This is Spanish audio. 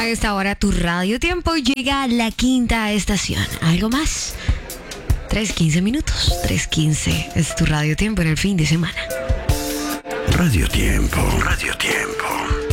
A esta hora tu Radio Tiempo llega a la quinta estación. ¿Algo más? 3:15 minutos. 3:15 es tu Radio Tiempo en el fin de semana. Radio Tiempo, Radio Tiempo.